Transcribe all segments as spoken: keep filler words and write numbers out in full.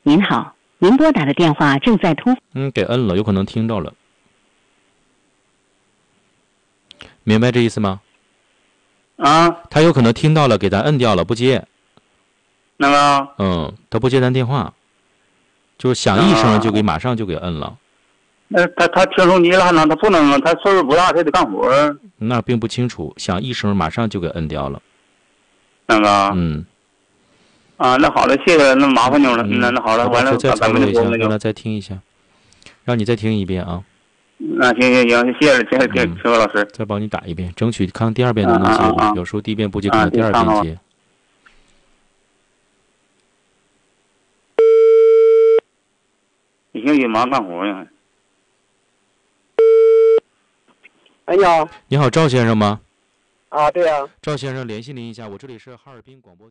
您好，您拨打的电话正在通。 嗯，给摁了，有可能听着了。明白这意思吗？ 啊， 他有可能听到了，给咱摁掉了，不接。 那个， 嗯，他不接咱电话，就是响一声就给马上就给摁了。 那他他听说你了呢，他不能，他岁数不大，他得干活。 那并不清楚，响一声马上就给摁掉了。 那个， 嗯。 啊，那好了，谢谢，那麻烦你了。 嗯、 那那好了，完了， 再操作一下，让他再听一下，让你再听一遍啊。 那行行行，谢谢谢谢谢谢何老师。 再帮你打一遍，争取看第二遍能不能接。 啊啊、 有时候第一遍不接，可能第二遍接。啊、 你现在忙干活呀？ 哎，你好。 你好，赵先生吗？ 啊，对呀、啊。 赵先生，联系您一下，我这里是哈尔滨广播。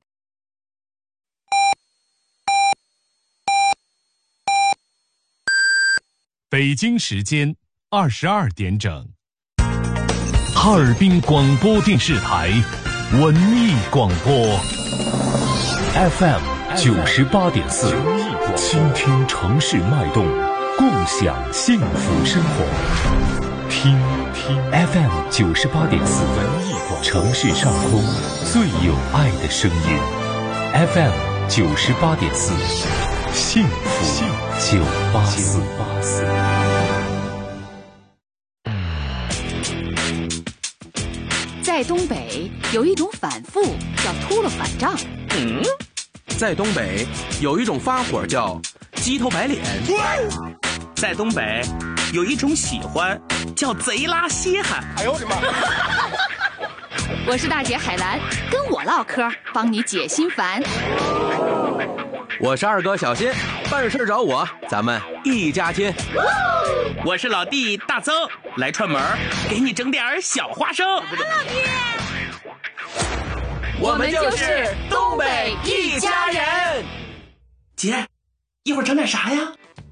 北京时间二十二点整，哈尔滨广播电视台文艺广播 F M 九十八点四，倾听城市脉动，共享幸福生活。听听 F M 九十八点四，文艺广播，城市上空最有爱的声音。F M 九十八点四，幸福九八四。 在东北有一种反复叫秃噜反账。 嗯，在东北有一种发火叫鸡头白脸。在东北有一种喜欢叫贼拉稀罕。 哎呦我的妈！ 我是大姐海兰，跟我唠嗑，帮你解心烦。 我是二哥小新，办事找我，咱们一家亲。我是老弟大曾，来串门给你整点小花生。老弟，我们就是东北一家人。姐，一会儿整点啥呀？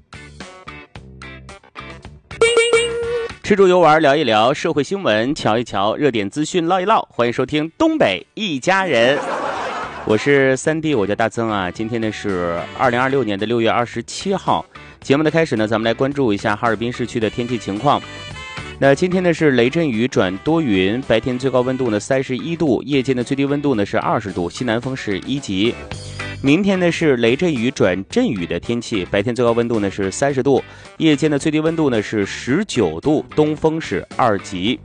吃住游玩聊一聊，社会新闻瞧一瞧，热点资讯唠一唠。欢迎收听东北一家人，我是三弟，我叫大曾啊。今天呢是二零二六年的六月二十七号。节目的开始呢，咱们来关注一下哈尔滨市区的天气情况。那今天呢是雷阵雨转多云，白天最高温度呢三十一度，夜间的最低温度呢是二十度，西南风是一级。明天呢是雷阵雨转阵雨的天气，白天最高温度呢是三十度，夜间的最低温度呢是十九度，东风是二级。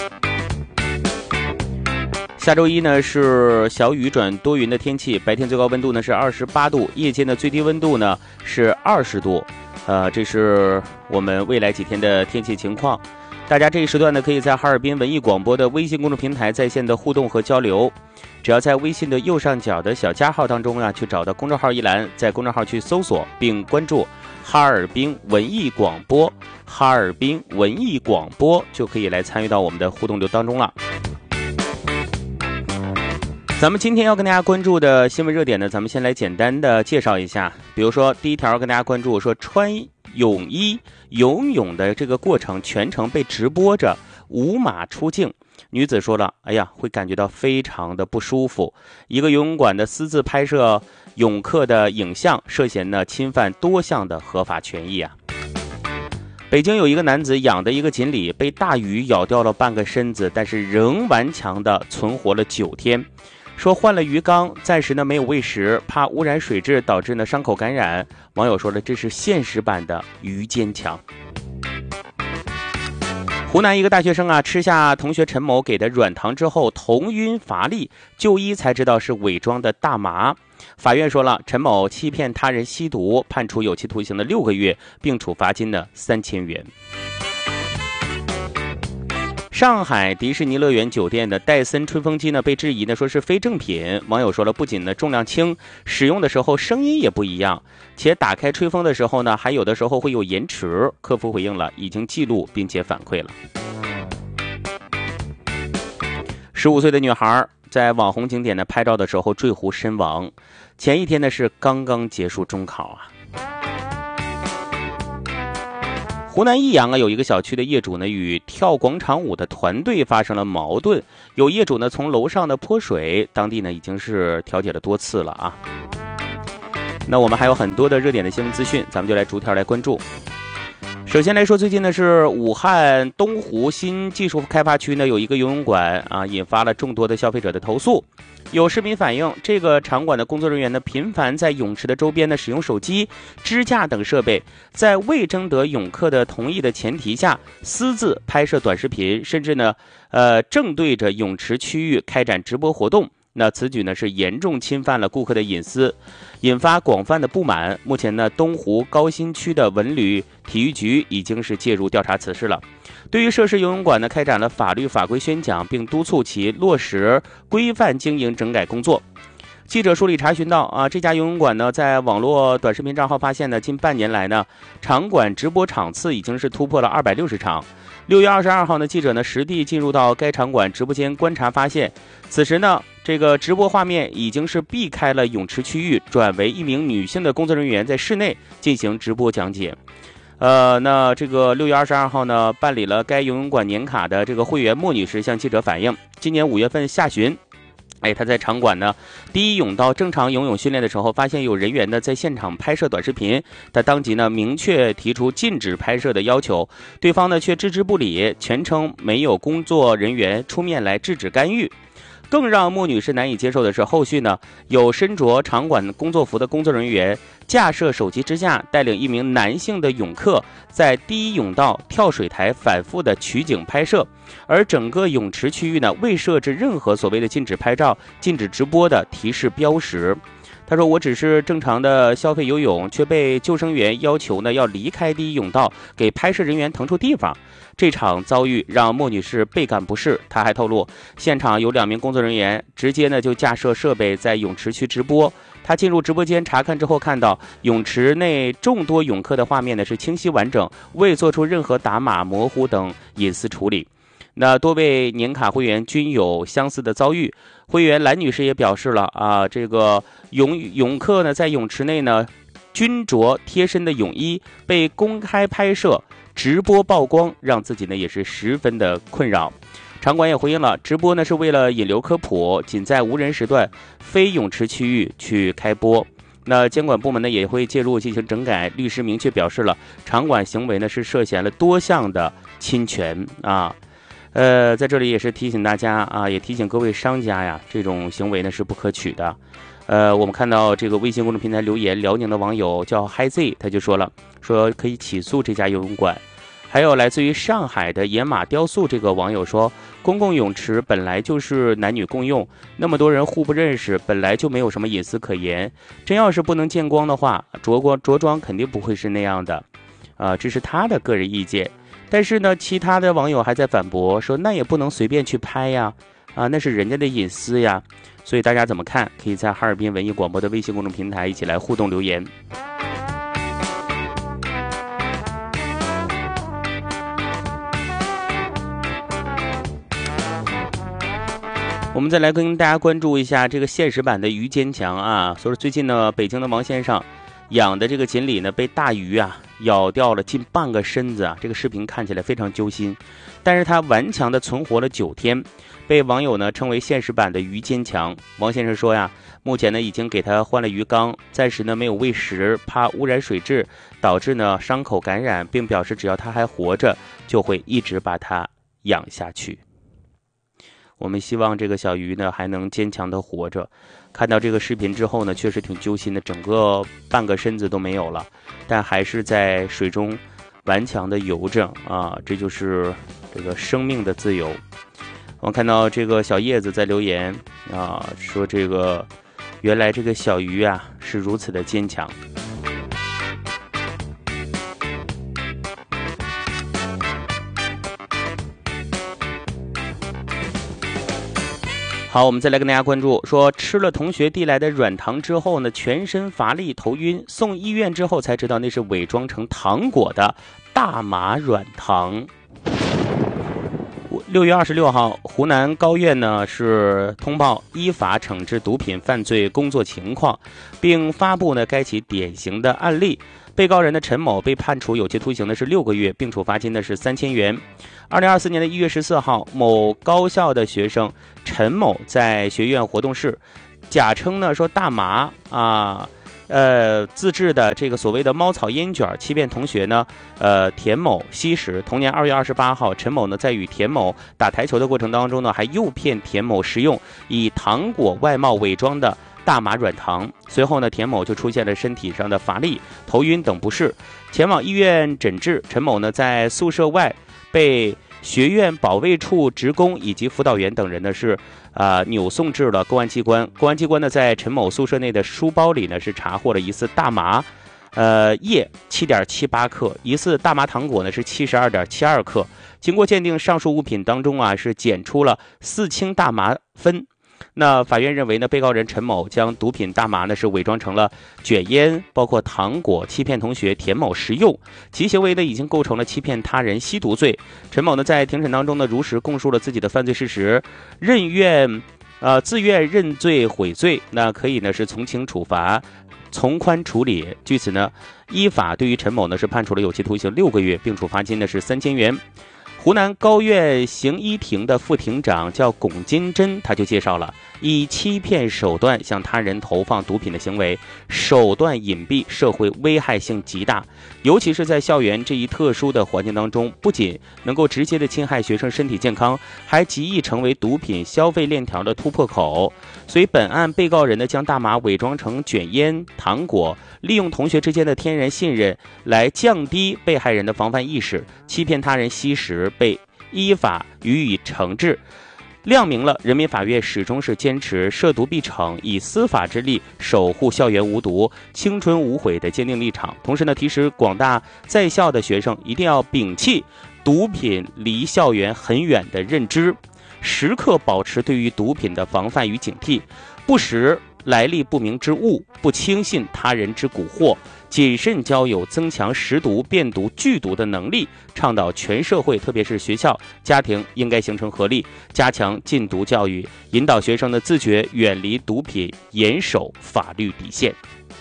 下周一呢是小雨转多云的天气，白天最高温度呢是二十八度，夜间的最低温度呢是二十度。呃，这是我们未来几天的天气情况。大家这一时段呢，可以在哈尔滨文艺广播的微信公众平台在线的互动和交流。只要在微信的右上角的小加号当中啊，去找到公众号一栏，在公众号去搜索并关注哈尔滨文艺广播，哈尔滨文艺广播就可以来参与到我们的互动流当中了。咱们今天要跟大家关注的新闻热点呢，咱们先来简单的介绍一下。比如说第一条跟大家关注说，穿泳衣游泳的这个过程全程被直播着，无码出境。女子说了，哎呀，会感觉到非常的不舒服。一个游泳馆的私自拍摄泳客的影像，涉嫌呢侵犯多项的合法权益啊。北京有一个男子养的一个锦鲤被大鱼咬掉了半个身子，但是仍顽强的存活了九天。说换了鱼缸，暂时呢没有喂食，怕污染水质导致呢伤口感染。网友说了，这是现实版的鱼坚强。湖南一个大学生啊，吃下同学陈某给的软糖之后头晕乏力，就医才知道是伪装的大麻。法院说了，陈某欺骗他人吸毒，判处有期徒刑的六个月，并处罚金的三千元。上海迪士尼乐园酒店的戴森吹风机呢，被质疑呢说是非正品。网友说了，不仅呢重量轻，使用的时候声音也不一样，且打开吹风的时候呢，还有的时候会有延迟。客服回应了，已经记录并且反馈了。十五岁的女孩在网红景点呢拍照的时候坠湖身亡，前一天呢是刚刚结束中考啊。湖南益阳啊，有一个小区的业主呢与跳广场舞的团队发生了矛盾，有业主呢从楼上的泼水，当地呢已经是调解了多次了啊。 那我们还有很多的热点的新闻资讯，咱们就来逐条来关注。首先来说，最近呢是武汉东湖新技术开发区呢有一个游泳馆啊，引发了众多的消费者的投诉。有市民反映，这个场馆的工作人员呢频繁在泳池的周边呢使用手机、支架等设备，在未征得泳客的同意的前提下，私自拍摄短视频，甚至呢呃正对着泳池区域开展直播活动。那此举呢是严重侵犯了顾客的隐私，引发广泛的不满。目前呢，东湖高新区的文旅体育局已经是介入调查此事了。对于涉事游泳馆呢，开展了法律法规宣讲，并督促其落实规范经营整改工作。记者梳理查询到啊，这家游泳馆呢，在网络短视频账号发现呢，近半年来呢，场馆直播场次已经是突破了二百六十场。六月二十二号呢，记者呢实地进入到该场馆直播间观察，发现此时呢，这个直播画面已经是避开了泳池区域，转为一名女性的工作人员在室内进行直播讲解。呃，那这个六月二十二号呢，办理了该游泳馆年卡的这个会员莫女士向记者反映，今年五月份下旬。哎，他在场馆呢第一泳道正常游泳训练的时候，发现有人员呢在现场拍摄短视频，他当即呢明确提出禁止拍摄的要求，对方呢却置之不理，全程没有工作人员出面来制止干预。更让莫女士难以接受的是，后续呢有身着场馆工作服的工作人员架设手机支架，带领一名男性的泳客在第一泳道跳水台反复的取景拍摄，而整个泳池区域呢未设置任何所谓的禁止拍照、禁止直播的提示标识。他说，我只是正常的消费游泳，却被救生员要求呢要离开第一泳道，给拍摄人员腾出地方。这场遭遇让莫女士倍感不适。她还透露，现场有两名工作人员直接呢就架设设备在泳池区直播。她进入直播间查看之后，看到泳池内众多泳客的画面呢是清晰完整，未做出任何打码、模糊等隐私处理。那多位年卡会员均有相似的遭遇。会员兰女士也表示了啊，这个泳泳客呢在泳池内呢均着贴身的泳衣，被公开拍摄、直播曝光，让自己呢也是十分的困扰。场馆也回应了，直播呢是为了引流科普，仅在无人时段、非泳池区域去开播。那监管部门呢也会介入进行整改。律师明确表示了，场馆行为呢是涉嫌了多项的侵权啊。呃，在这里也是提醒大家啊，也提醒各位商家呀，这种行为呢是不可取的。呃，我们看到这个微信公众平台留言，辽宁的网友叫 HiZ， 他就说了，说可以起诉这家游泳馆。还有来自于上海的野马雕塑这个网友说，公共泳池本来就是男女共用，那么多人互不认识，本来就没有什么隐私可言。真要是不能见光的话，着光着装肯定不会是那样的。啊、呃，这是他的个人意见。但是呢，其他的网友还在反驳说，那也不能随便去拍呀，啊，那是人家的隐私呀。所以大家怎么看？可以在哈尔滨文艺广播的微信公众平台一起来互动留言。我们再来跟大家关注一下这个现实版的鱼坚强啊。所以最近呢，北京的王先生养的这个锦鲤呢被大鱼啊咬掉了近半个身子啊，这个视频看起来非常揪心，但是他顽强的存活了九天，被网友呢称为现实版的鱼坚强。王先生说呀，目前呢已经给他换了鱼缸，暂时呢没有喂食，怕污染水质导致呢伤口感染，并表示只要他还活着，就会一直把它养下去。我们希望这个小鱼呢还能坚强的活着。看到这个视频之后呢，确实挺揪心的，整个半个身子都没有了，但还是在水中顽强的游着啊，这就是这个生命的自由。我看到这个小叶子在留言啊，说这个原来这个小鱼啊是如此的坚强。好，我们再来跟大家关注，说吃了同学递来的软糖之后呢，全身乏力头晕，送医院之后才知道那是伪装成糖果的大麻软糖。六月二十六号，湖南高院呢是通报依法惩治毒品犯罪工作情况，并发布呢该起典型的案例。被告人的陈某被判处有期徒刑的是六个月，并处罚金的是三千元。二零二四年的一月十四号，某高校的学生陈某在学院活动室假称呢说大麻啊， 呃自制的这个所谓的猫草烟卷，欺骗同学呢，呃田某吸食。同年二月二十八号，陈某呢在与田某打台球的过程当中呢，还诱骗田某食用以糖果外貌伪装的大麻软糖。随后呢，田某就出现了身体上的乏力、头晕等不适，前往医院诊治。陈某呢在宿舍外被学院保卫处职工以及辅导员等人呢是啊、呃、扭送至了公安机关。公安机关呢在陈某宿舍内的书包里呢是查获了疑似大麻呃叶 七点七八 克，疑似大麻糖果呢是 七十二点七二 克。经过鉴定，上述物品当中啊是检出了四氢大麻酚。那法院认为呢，被告人陈某将毒品大麻呢是伪装成了卷烟，包括糖果，欺骗同学田某食用，其行为呢已经构成了欺骗他人吸毒罪。陈某呢在庭审当中呢如实供述了自己的犯罪事实，认愿呃自愿认罪悔罪，那可以呢是从轻处罚，从宽处理。据此呢，依法对于陈某呢是判处了有期徒刑六个月，并处罚金呢是三千元。湖南高院刑一庭的副庭长叫龚金珍，他就介绍了以欺骗手段向他人投放毒品的行为，手段隐蔽，社会危害性极大，尤其是在校园这一特殊的环境当中，不仅能够直接的侵害学生身体健康，还极易成为毒品消费链条的突破口。所以本案被告人呢将大麻伪装成卷烟、糖果，利用同学之间的天然信任来降低被害人的防范意识，欺骗他人吸食，被依法予以惩治，亮明了人民法院始终是坚持涉毒必惩，以司法之力守护校园无毒、青春无悔的坚定立场。同时呢，提示广大在校的学生一定要摒弃毒品离校园很远的认知，时刻保持对于毒品的防范与警惕，不识来历不明之物，不轻信他人之蛊惑，谨慎交友，增强识毒、辨毒、拒毒的能力，倡导全社会，特别是学校、家庭应该形成合力，加强禁毒教育，引导学生的自觉远离毒品，严守法律底线。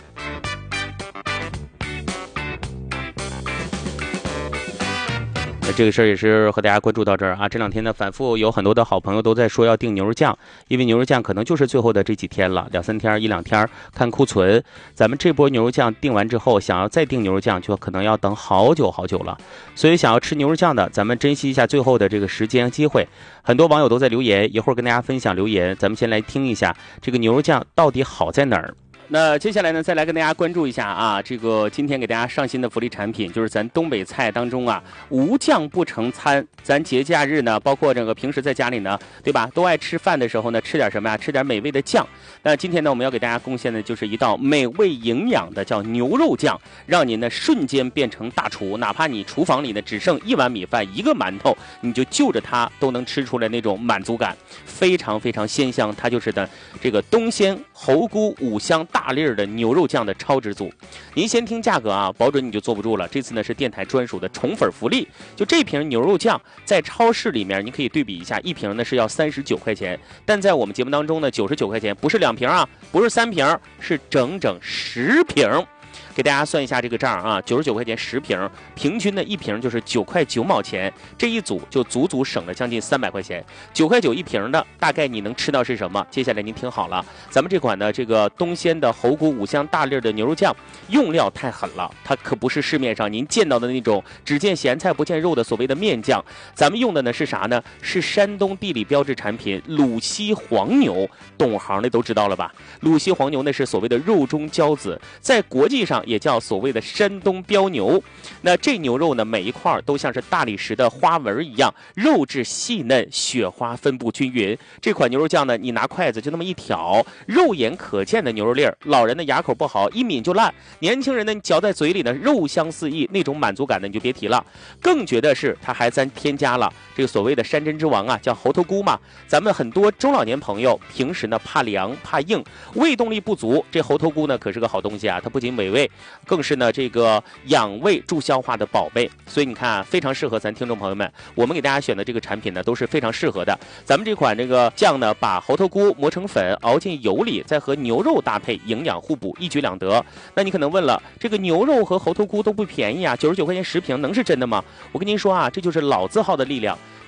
这个事儿也是和大家关注到这儿啊。这两天呢，反复有很多的好朋友都在说要订牛肉酱，因为牛肉酱可能就是最后的这几天了，两三天、一两天看库存。咱们这波牛肉酱订完之后，想要再订牛肉酱，就可能要等好久好久了。所以想要吃牛肉酱的，咱们珍惜一下最后的这个时间机会。很多网友都在留言，一会儿跟大家分享留言。咱们先来听一下这个牛肉酱到底好在哪儿。那接下来呢，再来跟大家关注一下啊，这个今天给大家上新的福利产品，就是咱东北菜当中啊，无酱不成餐。咱节假日呢，包括这个平时在家里呢，对吧，都爱吃饭的时候呢，吃点什么呀？吃点美味的酱。那今天呢，我们要给大家贡献的就是一道美味营养的叫牛肉酱，让您呢瞬间变成大厨，哪怕你厨房里呢只剩一碗米饭、一个馒头，你就就着它都能吃出来那种满足感，非常非常鲜香。它就是的这个东鲜猴菇五香大大粒儿的牛肉酱的超值组。您先听价格啊，保准你就坐不住了。这次呢是电台专属的宠粉福利，就这瓶牛肉酱在超市里面你可以对比一下，一瓶呢是要三十九块钱，但在我们节目当中呢九十九块钱，不是两瓶啊，不是三瓶，是整整十瓶。给大家算一下这个账啊，九十九块钱十瓶，平均的一瓶就是九块九毛钱，这一组就足足省了将近三百块钱。九块九一瓶的，大概你能吃到是什么？接下来您听好了，咱们这款的这个东鲜的猴菇五香大粒的牛肉酱，用料太狠了，它可不是市面上您见到的那种只见咸菜不见肉的所谓的面酱，咱们用的呢是啥呢？是山东地理标志产品鲁西黄牛，懂行的都知道了吧？鲁西黄牛呢是所谓的肉中骄子，在国际上也叫所谓的山东标牛。那这牛肉呢，每一块都像是大理石的花纹一样，肉质细嫩，雪花分布均匀。这款牛肉酱呢，你拿筷子就那么一挑，肉眼可见的牛肉粒儿，老人的牙口不好，一抿就烂；年轻人呢，你嚼在嘴里呢，肉香四溢，那种满足感呢，你就别提了。更觉得是它还咱添加了这个所谓的山珍之王啊，叫猴头菇嘛。咱们很多中老年朋友平时呢怕凉怕硬，胃动力不足，这猴头菇呢可是个好东西啊，它不仅美味，更是呢这个养胃助消化的宝贝。所以你看啊，非常适合咱听众朋友们，我们给大家选的这个产品呢都是非常适合的。咱们这款这个酱呢，把猴头菇磨成粉，熬进油里，再和牛肉搭配，营养互补，一举两得。那你可能问了，这个牛肉和猴头菇都不便宜啊，九十九块钱十瓶，能是真的吗？我跟您说啊，这就是老字号的力量。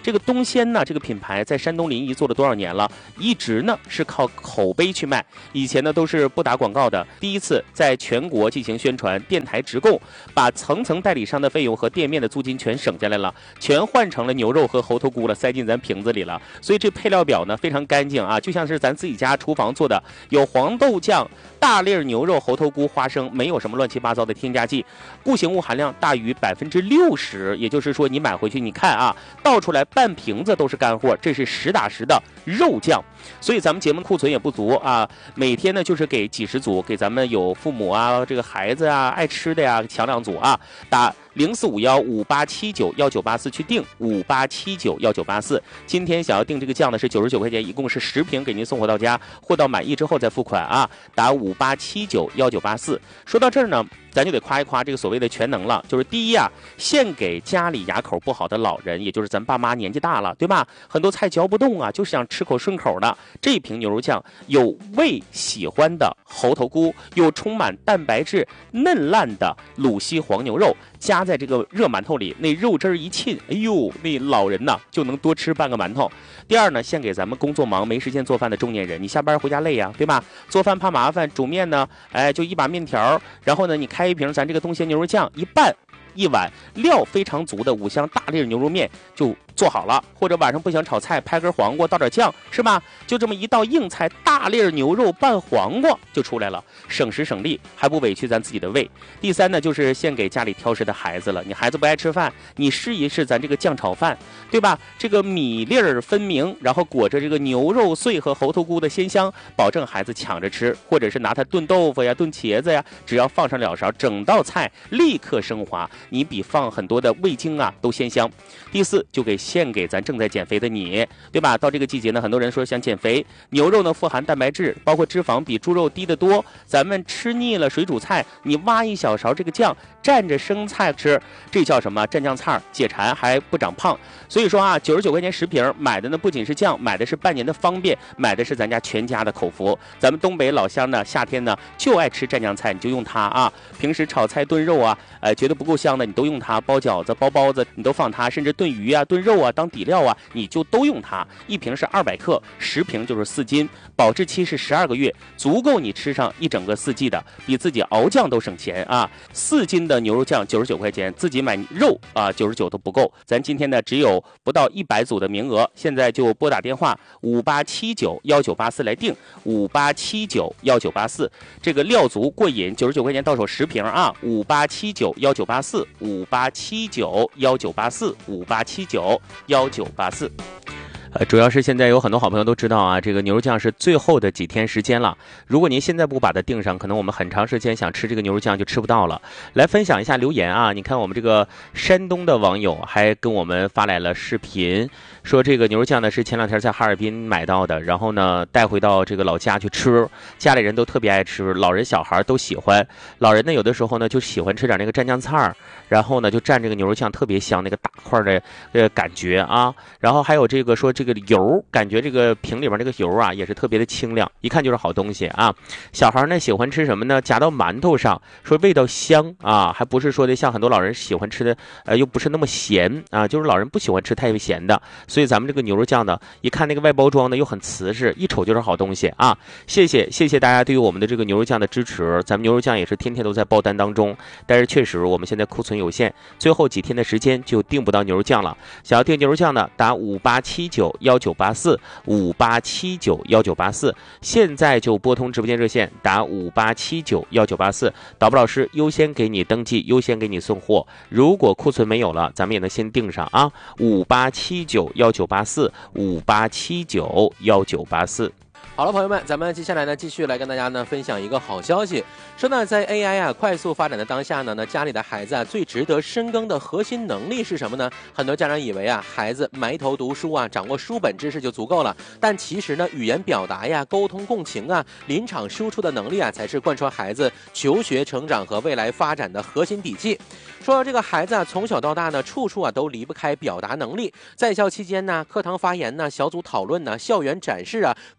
这个东仙呢，这个品牌在山东临沂做了多少年了？一直呢是靠口碑去卖，以前呢都是不打广告的。第一次在全国进行宣传，电台直供，把层层代理商的费用和店面的租金全省下来了，全换成了牛肉和猴头菇了，塞进咱瓶子里了。所以这配料表呢非常干净啊，就像是咱自己家厨房做的，有黄豆酱、大粒牛肉、猴头菇、花生，没有什么乱七八糟的添加剂，固形物含量大于百分之六十，也就是说你买回去你看啊，倒出来半瓶子都是干货，这是实打实的肉酱。所以咱们节目库存也不足啊，每天呢就是给几十组，给咱们有父母啊、这个孩子啊、爱吃的呀，抢两组啊，打零四五幺五八七九幺九八四去订五八七九幺九八四。今天想要订这个酱呢是九十九块钱，一共是十瓶给您送货到家，货到满意之后再付款啊，打五八七九幺九八四。说到这儿呢，咱就得夸一夸这个所谓的全能了，就是第一啊，献给家里牙口不好的老人，也就是咱爸妈年纪大了，对吧？很多菜嚼不动啊，就是想吃口顺口的。这瓶牛肉酱有胃喜欢的猴头菇，有充满蛋白质嫩烂的鲁西黄牛肉，加在这个热馒头里，那肉汁儿一沁，哎呦，那老人呐就能多吃半个馒头。第二呢，献给咱们工作忙没时间做饭的中年人，你下班回家累呀，对吧？做饭怕麻烦，煮面呢，哎，就一把面条，然后呢，你开一瓶咱这个东仙牛肉酱，一拌一碗料非常足的五香大粒牛肉面就做好了，或者晚上不想炒菜，拍根黄瓜倒点酱，是吧？就这么一道硬菜，大粒牛肉拌黄瓜就出来了，省时省力，还不委屈咱自己的胃。第三呢，就是献给家里挑食的孩子了，你孩子不爱吃饭，你试一试咱这个酱炒饭，对吧？这个米粒儿分明，然后裹着这个牛肉碎和猴头菇的鲜香，保证孩子抢着吃，或者是拿它炖豆腐呀、炖茄子呀，只要放上两勺，整道菜立刻升华，你比放很多的味精啊都鲜香。第四，就给献给咱正在减肥的你，对吧？到这个季节呢，很多人说想减肥，牛肉呢富含蛋白质，包括脂肪比猪肉低得多，咱们吃腻了水煮菜，你挖一小勺这个酱蘸着生菜吃，这叫什么蘸酱菜，解馋还不长胖。所以说啊，九十九块钱十瓶，买的呢不仅是酱，买的是半年的方便，买的是咱家全家的口福。咱们东北老乡呢，夏天呢就爱吃蘸酱菜，你就用它啊。平时炒菜炖肉啊，呃，觉得不够香的，你都用它；包饺子、包包子，你都放它；甚至炖鱼啊、炖肉啊当底料啊，你就都用它。一瓶是二百克，十瓶就是四斤，保质期是十二个月，足够你吃上一整个四季的，比自己熬酱都省钱啊！四斤的牛肉酱九十九块钱，自己买肉啊九十九都不够。咱今天呢只有不到一百组的名额，现在就拨打电话五八七九幺九八四来订，五八七九幺九八四，这个料足过瘾，九十九块钱到手十瓶啊！五八七九幺九八四，五八七九幺九八四，五八七九幺九八四。呃，主要是现在有很多好朋友都知道啊，这个牛肉酱是最后的几天时间了。如果您现在不把它订上，可能我们很长时间想吃这个牛肉酱就吃不到了。来分享一下留言啊，你看我们这个山东的网友还跟我们发来了视频，说这个牛肉酱呢是前两天在哈尔滨买到的，然后呢带回到这个老家去吃，家里人都特别爱吃，老人小孩都喜欢。老人呢有的时候呢就喜欢吃点那个蘸酱菜，然后呢就蘸这个牛肉酱特别香，那个大块的呃感觉啊。然后还有这个说这个油，感觉这个瓶里边这个油啊也是特别的清亮，一看就是好东西啊。小孩呢喜欢吃什么呢？夹到馒头上，说味道香啊，还不是说的像很多老人喜欢吃的，呃，又不是那么咸啊，就是老人不喜欢吃太咸的。所以咱们这个牛肉酱呢，一看那个外包装呢又很瓷实，一瞅就是好东西啊。谢谢谢谢大家对于我们的这个牛肉酱的支持，咱们牛肉酱也是天天都在爆单当中，但是确实我们现在库存有限，最后几天的时间就订不到牛肉酱了。想要订牛肉酱呢，打五八七九幺九八四，五八七九幺九八四，现在就拨通直播间热线，打五八七九幺九八四，导播老师优先给你登记，优先给你送货。如果库存没有了，咱们也能先订上啊，五八七九幺九八四，五八七九幺九八四。 好了，朋友们，咱们接下来呢，继续来跟大家呢分享一个好消息。说呢，在 A I 啊快速发展的当下呢，那家里的孩子啊最值得深耕的核心能力是什么呢？很多家长以为啊，孩子埋头读书啊，掌握书本知识就足够了，但其实呢，语言表达呀、沟通共情啊、临场输出的能力啊，才是贯穿孩子求学成长和未来发展的核心底气。说这个孩子啊，从小到大呢，处处啊都离不开表达能力。在校期间呢，课堂发言呢，小组讨论呢，校园展示啊，各类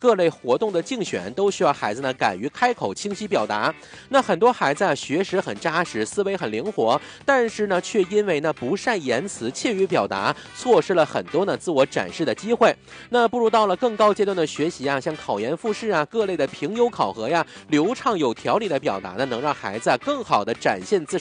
活动的竞选，都需要孩子呢敢于开口、清晰表达。那很多孩子啊，学识很扎实，思维很灵活，但是呢，却因为呢不善言辞、怯于表达，错失了很多呢自我展示的机会。那步入到了更高阶段的学习啊，像考研复试啊、各类的评优考核呀，流畅有条理的表达呢，能让孩子啊更好的展现自身